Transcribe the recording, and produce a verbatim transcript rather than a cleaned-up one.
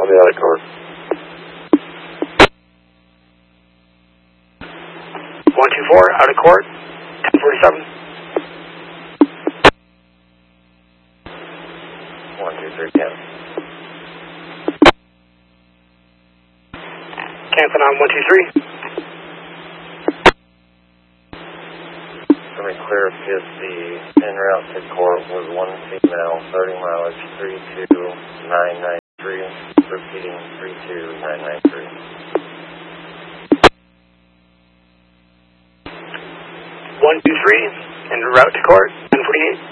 the out of court. one two four, out of court, ten forty-seven. one two three, ten. Cancel on one two three. Let me clarify if the en route to court was one female, thirty mileage, three two nine nine three, repeating three two nine nine three. one two three, en route to court, ten forty-eight.